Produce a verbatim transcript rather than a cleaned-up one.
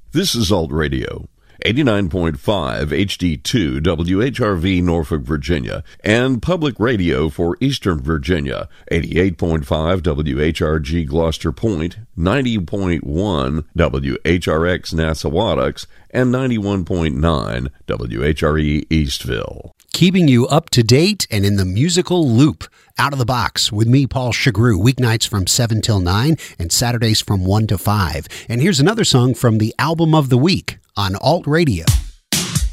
This is Alt Radio, eighty-nine point five H D two W H R V Norfolk, Virginia, and Public Radio for Eastern Virginia, eighty-eight point five W H R G Gloucester Point, ninety point one W H R X Nassawadox, and ninety-one point nine W H R E Eastville. Keeping you up to date and in the musical loop. Out of the Box with me, Paul Chagru, weeknights from seven till nine and Saturdays from one to five. And here's another song from the Album of the Week on Alt Radio.